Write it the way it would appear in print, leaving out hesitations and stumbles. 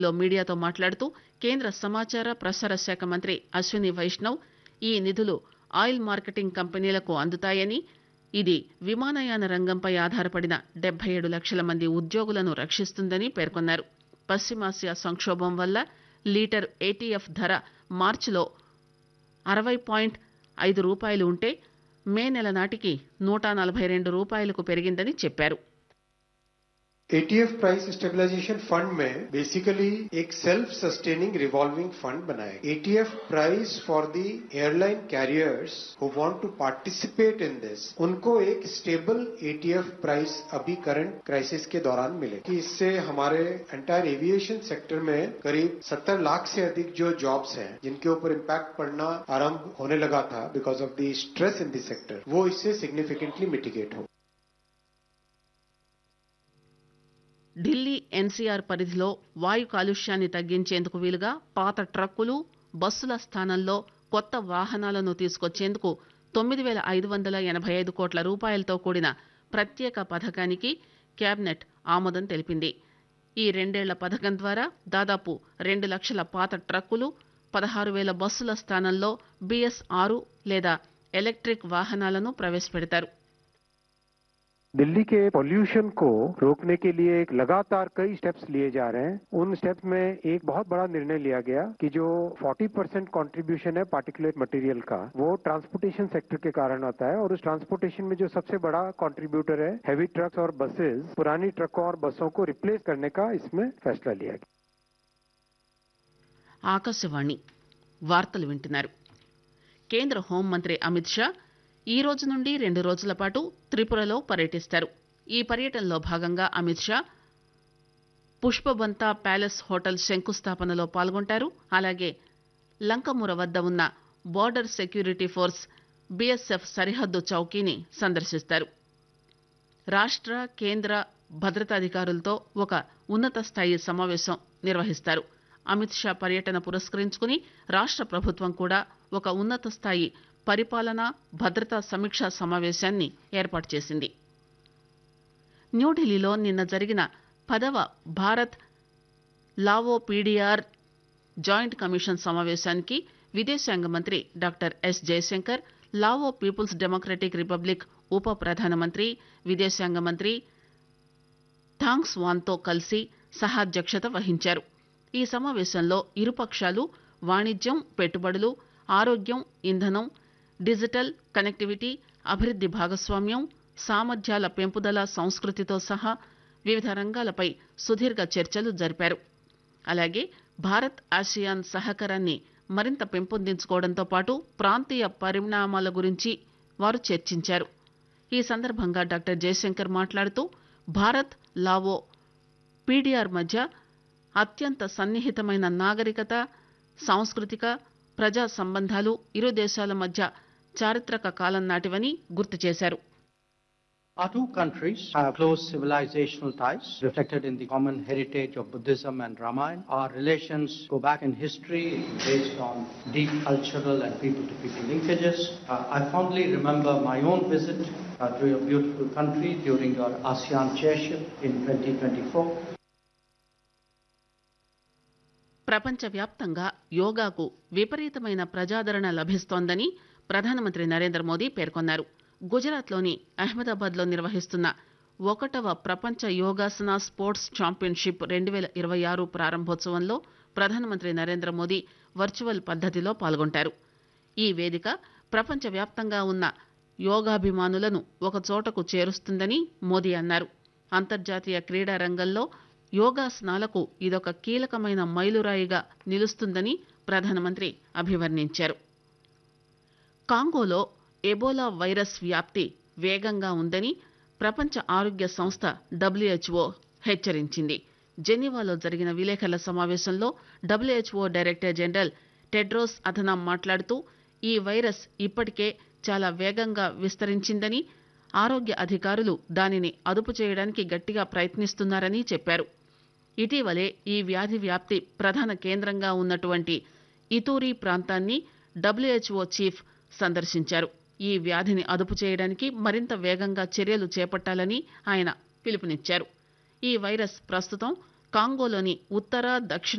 లో మీడియాతో మాట్లాడుతూ కేంద్ర సమాచార ప్రసార శాఖ మంత్రి అశ్విని వైష్ణవ్ ఈ నిధులు ఆయిల్ మార్కెటింగ్ కంపెనీలకు అందుతాయని ఇది విమానయాన రంగంపై ఆధారపడిన 77 లక్షల మంది ఉద్యోగులను రక్షిస్తుందని పేర్కొన్నారు. పశ్చిమాసియా సంక్షోభం వల్ల లీటర్ ఏటీఎఫ్ ధర మార్చిలో 60.5 రూపాయలు ఉంటే మే నెల నాటికి 142 రూపాయలకు పెరిగిందని చెప్పారు. एटीएफ प्राइस स्टेबलाइजेशन फंड में बेसिकली एक सेल्फ सस्टेनिंग रिवॉल्विंग फंड बनाए. ETF price for the airline carriers who want to participate in this, उनको एक स्टेबल एटीएफ प्राइस अभी करंट क्राइसिस के दौरान मिले कि इससे हमारे एंटायर एविएशन सेक्टर में करीब 70 लाख से अधिक जो जॉब्स हैं जिनके ऊपर इम्पैक्ट पड़ना आरंभ होने लगा था because of the stress in the sector, वो इससे सिग्निफिकेंटली मिटिगेट हो. ఢిల్లీ ఎన్సీఆర్ పరిధిలో వాయు కాలుష్యాన్ని తగ్గించేందుకు వీలుగా పాత ట్రక్కులు, బస్సుల స్థానంలో కొత్త వాహనాలను తీసుకొచ్చేందుకు 9,585 కోట్ల రూపాయలతో కూడిన ప్రత్యేక పథకానికి కేబినెట్ ఆమోదం తెలిపింది. ఈ 2 ఏళ్ల పథకం ద్వారా దాదాపు 2 లక్షల పాత ట్రక్కులు, 16,000 బస్సుల స్థానంలో BS6 లేదా ఎలక్ట్రిక్ వాహనాలను ప్రవేశపెడతారు. दिल्ली के पॉल्यूशन को रोकने के लिए लगातार कई स्टेप्स लिए जा रहे हैं. उन स्टेप्स में एक बहुत बड़ा निर्णय लिया गया कि जो 40% कंट्रीब्यूशन है पार्टिकुलेट मटेरियल का, वो ट्रांसपोर्टेशन सेक्टर के कारण आता है. और उस ट्रांसपोर्टेशन में जो सबसे बड़ा कंट्रीब्यूटर है हैवी ट्रक्स और बसेस, पुरानी ट्रकों और बसों को रिप्लेस करने का इसमें फैसला लिया गया. ఆకాశవాణి వార్తలు వింటున్నారు. కేంద్ర హోంమంత్రి అమిత్ షా ఈ రోజు నుండి 2 రోజుల పాటు త్రిపురలో పర్యటిస్తారు. ఈ పర్యటనలో భాగంగా అమిత్ షా పుష్పబంతా ప్యాలెస్ హోటల్ శంకుస్థాపనలో పాల్గొంటారు. అలాగే లంకమూర వద్ద ఉన్న బోర్డర్ సెక్యూరిటీ ఫోర్స్ బీఎస్ఎఫ్ సరిహద్దు చౌకీని సందర్శిస్తారు. రాష్ట్ర, కేంద్ర భద్రతాధికారులతో ఒక ఉన్నత స్థాయి సమావేశం నిర్వహిస్తారు. అమిత్ షా పర్యటన పురస్కరించుకుని రాష్ట్ర ప్రభుత్వం కూడా ఒక ఉన్నత స్థాయి పరిపాలన, భద్రతా సమీక్షా సమావేశాన్ని ఏర్పాటు చేసింది. న్యూఢిల్లీలో నిన్న జరిగిన 10వ Bharat Lao PDR joint commission సమావేశానికి విదేశాంగ మంత్రి doctor yes Jayashankar, Lao peoples democratic republic ఉప ప్రధానమంత్రి, విదేశాంగ మంత్రి థాంగ్ స్వాన్తో కలిసి సహాధ్యక్షత వహించారు. ఈ సమావేశంలో ఇరుపక్షాలు వాణిజ్యం, పెట్టుబడులు, ఆరోగ్యం, ఇంధనం, డిజిటల్ కనెక్టివిటీ, అభివృద్ది భాగస్వామ్యం, సామర్థ్యాల పెంపుదల, సంస్కృతితో సహా వివిధ రంగాలపై సుదీర్ఘ చర్చలు జరిపారు. అలాగే భారత్ ఆసియాన్ సహకారాన్ని మరింత పెంపొందించుకోవడంతో పాటు ప్రాంతీయ పరిణామాల గురించి వారు చర్చించారు. ఈ సందర్భంగా డాక్టర్ జయశంకర్ మాట్లాడుతూ భారత్, లావో పీడీఆర్ మధ్య అత్యంత సన్నిహితమైన నాగరికత, సాంస్కృతిక, ప్రజా సంబంధాలు ఇరు దేశాల మధ్య చారిత్రక కాలం నాటివని గుర్తు చేశారు. Our two countries have close civilizational ties reflected in the common heritage of Buddhism and Ramayana. Our relations go back in history based on deep cultural and people-to-people linkages. I fondly remember my own visit to your beautiful country during your ASEAN chairship in 2024. ప్రపంచవ్యాప్తంగా యోగాకు విపరీతమైన ప్రజాదరణ లభిస్తోందని ప్రధానమంత్రి నరేంద్ర మోదీ పేర్కొన్నారు. గుజరాత్లోని అహ్మదాబాద్లో నిర్వహిస్తున్న 1వ ప్రపంచ యోగాసన స్పోర్ట్స్ ఛాంపియన్షిప్ 2026 ప్రారంభోత్సవంలో ప్రధానమంత్రి నరేంద్ర మోదీ వర్చువల్ పద్దతిలో పాల్గొంటారు. ఈ వేదిక ప్రపంచవ్యాప్తంగా ఉన్న యోగాభిమానులను ఒకచోటకు చేరుస్తుందని మోదీ అన్నారు. అంతర్జాతీయ క్రీడా రంగంలో యోగాసనాలకు ఇదొక కీలకమైన మైలురాయిగా నిలుస్తుందని ప్రధానమంత్రి అభివర్ణించారు. కాంగోలో ఎబోలా వైరస్ వ్యాప్తి వేగంగా ఉందని ప్రపంచ ఆరోగ్య సంస్థ WHO హెచ్చరించింది. జెనీవాలో జరిగిన విలేకరుల సమావేశంలో WHO director general Tedros Adhanom మాట్లాడుతూ ఈ వైరస్ ఇప్పటికే చాలా వేగంగా విస్తరించిందని, ఆరోగ్య అధికారులు దానిని అదుపు చేయడానికి గట్టిగా ప్రయత్నిస్తున్నారని చెప్పారు. ఇటీవలే ఈ వ్యాధి వ్యాప్తి ప్రధాన కేంద్రంగా ఉన్నటువంటి ఇతూరి ప్రాంతాన్ని WHO చీఫ్ సందర్శించారు. ఈ వ్యాధిని అదుపు చేయడానికి మరింత వేగంగా చర్యలు చేపట్టాలని ఆయన పిలుపునిచ్చారు. ఈ వైరస్ ప్రస్తుతం కాంగోలోని ఉత్తర దక్షిణ